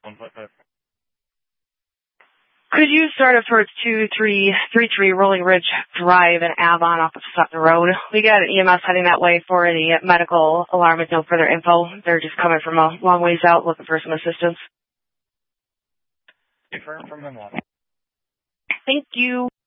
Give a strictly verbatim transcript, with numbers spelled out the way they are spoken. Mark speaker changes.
Speaker 1: one five five.
Speaker 2: Could you start up towards two three three three Rolling Ridge Drive in Avon off of Sutton Road? We got an E M S heading that way for the medical alarm with no further info. They're just coming from a long ways out looking for some assistance.
Speaker 1: Confirm from them one.
Speaker 2: Thank you.